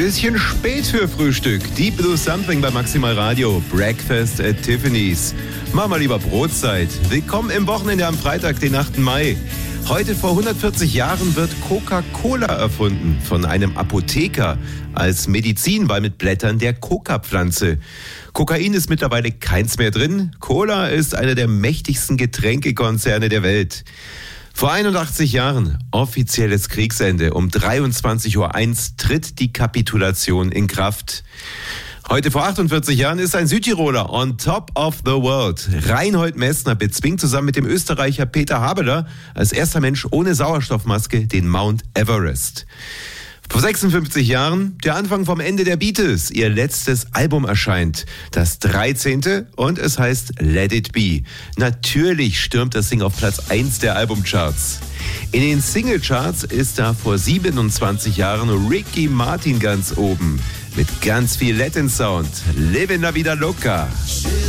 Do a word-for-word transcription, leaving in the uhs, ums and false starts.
Bisschen spät für Frühstück. Deep Blue Something bei Maximal Radio. Breakfast at Tiffany's. Mach mal lieber Brotzeit. Willkommen im Wochenende am Freitag, den achten Mai. Heute vor hundertvierzig Jahren wird Coca-Cola erfunden von einem Apotheker als Medizinball mit Blättern der Coca-Pflanze. Kokain ist mittlerweile keins mehr drin. Cola ist einer der mächtigsten Getränkekonzerne der Welt. Vor einundachtzig Jahren, offizielles Kriegsende. Um dreiundzwanzig Uhr eins tritt die Kapitulation in Kraft. Heute vor achtundvierzig Jahren ist ein Südtiroler on top of the world. Reinhold Messner bezwingt zusammen mit dem Österreicher Peter Habeler als erster Mensch ohne Sauerstoffmaske den Mount Everest. Vor sechsundfünfzig Jahren der Anfang vom Ende der Beatles. Ihr letztes Album erscheint, das dreizehnte und es heißt Let It Be. Natürlich stürmt das Ding auf Platz eins der Albumcharts. In den Singlecharts ist da vor siebenundzwanzig Jahren Ricky Martin ganz oben mit ganz viel Latin Sound. Livin' la vida loca.